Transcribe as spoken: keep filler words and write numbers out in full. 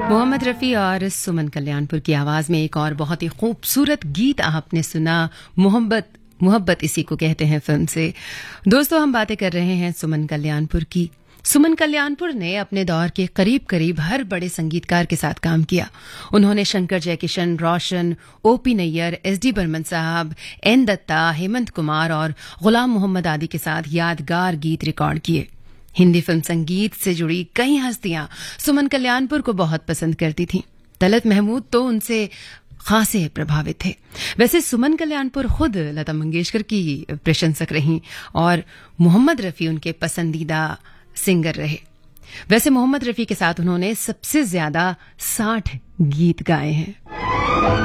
मोहम्मद रफ़ी और सुमन कल्याणपुर की आवाज में एक और बहुत ही खूबसूरत गीत आपने सुना। मोहब्बत मोहब्बत इसी को कहते हैं फिल्म से। दोस्तों, हम बातें कर रहे हैं सुमन कल्याणपुर की। सुमन कल्याणपुर ने अपने दौर के करीब करीब हर बड़े संगीतकार के साथ काम किया। उन्होंने शंकर जयकिशन, रोशन, OP Nayyar, S D Burman साहब, एन दत्ता, हेमंत कुमार और गुलाम मोहम्मद आदि के साथ यादगार गीत रिकॉर्ड किए। हिंदी फिल्म संगीत से जुड़ी कई हस्तियां सुमन कल्याणपुर को बहुत पसंद करती थीं। तलत महमूद तो उनसे खासे प्रभावित थे। वैसे सुमन कल्याणपुर खुद लता मंगेशकर की प्रशंसक रहीं और मोहम्मद रफ़ी उनके पसंदीदा सिंगर रहे। वैसे मोहम्मद रफ़ी के साथ उन्होंने सबसे ज्यादा साठ गीत गाए हैं।